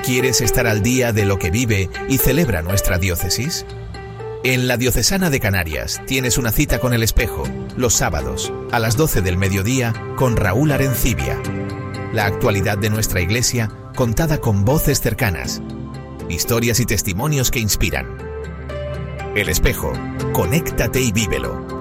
¿Quieres estar al día de lo que vive y celebra nuestra diócesis? En la Diocesana de Canarias tienes una cita con el espejo, los sábados, a las 12 del mediodía, con Raúl Arencibia. La actualidad de nuestra iglesia contada con voces cercanas, historias y testimonios que inspiran. El espejo, conéctate y vívelo.